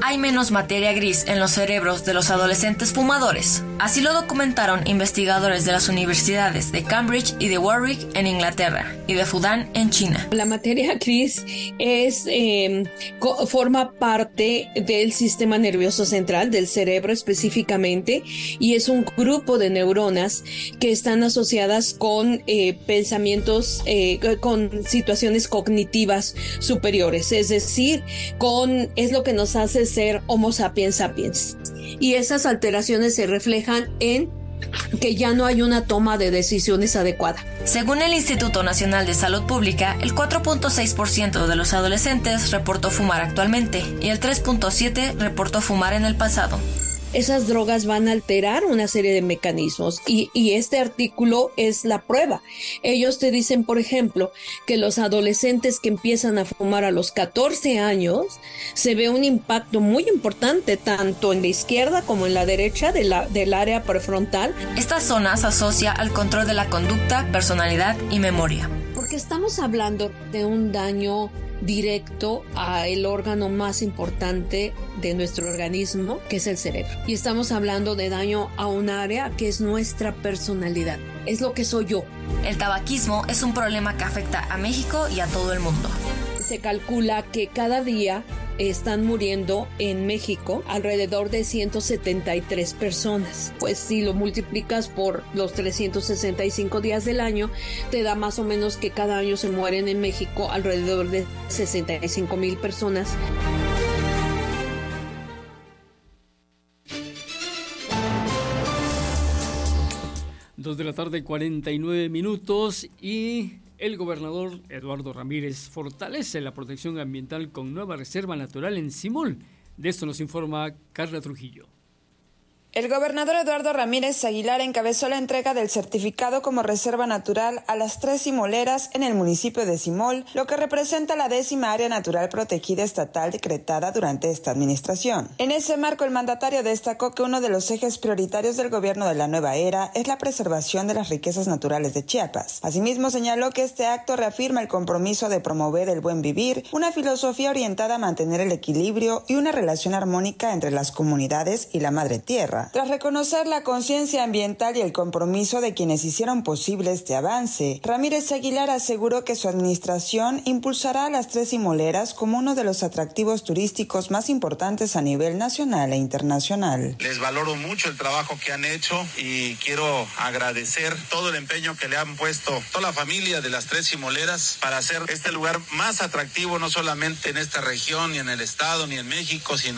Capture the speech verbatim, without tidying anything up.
hay menos materia gris en los cerebros de los adolescentes fumadores. Así lo documentaron investigadores de las universidades de Cambridge y de Warwick en Inglaterra y de Fudan en China. La materia gris es, eh, co- forma parte del sistema nervioso central, del cerebro específicamente, y es un grupo de neuronas que están asociadas con eh, pensamientos, eh, con situaciones cognitivas superiores, es decir, con es lo que nos hace ser Homo sapiens sapiens. Y esas alteraciones se reflejan en que ya no hay una toma de decisiones adecuada. Según el Instituto Nacional de Salud Pública, el cuatro punto seis por ciento de los adolescentes reportó fumar actualmente y el tres punto siete por ciento reportó fumar en el pasado. Esas drogas van a alterar una serie de mecanismos y, y este artículo es la prueba. Ellos te dicen, por ejemplo, que los adolescentes que empiezan a fumar a los catorce años se ve un impacto muy importante tanto en la izquierda como en la derecha de la, del área prefrontal. Esta zona se asocia al control de la conducta, personalidad y memoria. Porque estamos hablando de un daño directo al órgano más importante de nuestro organismo, que es el cerebro. Y estamos hablando de daño a un área que es nuestra personalidad. Es lo que soy yo. El tabaquismo es un problema que afecta a México y a todo el mundo. Se calcula que cada día están muriendo en México alrededor de ciento setenta y tres personas. Pues si lo multiplicas por los trescientos sesenta y cinco días del año, te da más o menos que cada año se mueren en México alrededor de sesenta y cinco mil personas. Dos de la tarde, cuarenta y nueve minutos, y el gobernador Eduardo Ramírez fortalece la protección ambiental con nueva reserva natural en Simol. De esto nos informa Carla Trujillo. El gobernador Eduardo Ramírez Aguilar encabezó la entrega del certificado como reserva natural a las tres simoleras en el municipio de Simol, lo que representa la décima área natural protegida estatal decretada durante esta administración. En ese marco, el mandatario destacó que uno de los ejes prioritarios del gobierno de la nueva era es la preservación de las riquezas naturales de Chiapas. Asimismo, señaló que este acto reafirma el compromiso de promover el buen vivir, una filosofía orientada a mantener el equilibrio y una relación armónica entre las comunidades y la madre tierra. Tras reconocer la conciencia ambiental y el compromiso de quienes hicieron posible este avance, Ramírez Aguilar aseguró que su administración impulsará a las tres simoleras como uno de los atractivos turísticos más importantes a nivel nacional e internacional. Les valoro mucho el trabajo que han hecho y quiero agradecer todo el empeño que le han puesto toda la familia de las tres simoleras para hacer este lugar más atractivo, no solamente en esta región, ni en el estado, ni en México, sino